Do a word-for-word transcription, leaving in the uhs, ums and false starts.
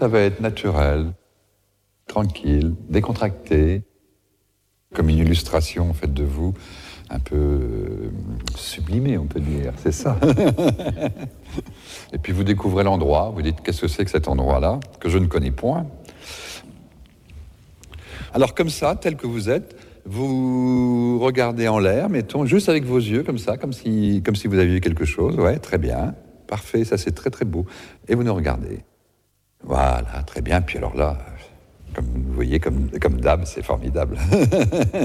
Ça va être naturel, tranquille, décontracté, comme une illustration faite de vous, un peu euh, sublimée, on peut dire, c'est ça. Et puis vous découvrez l'endroit, vous dites qu'est-ce que c'est que cet endroit-là, que je ne connais point. Alors comme ça, tel que vous êtes, vous regardez en l'air, mettons, juste avec vos yeux, comme ça, comme si, comme si vous aviez vu quelque chose. Ouais, très bien, parfait, ça c'est très très beau. Et vous nous regardez. Voilà, très bien. Puis alors là, comme vous voyez, comme, comme dame, c'est formidable.